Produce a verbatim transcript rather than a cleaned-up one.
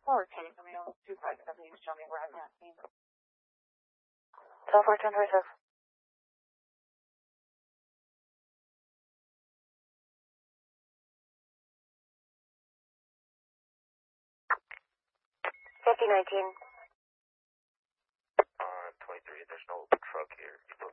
Or can you come in on two five seven and show me where I'm at? twelve four ten twenty-six. Fifty nineteen. On twenty-three, there's no truck here.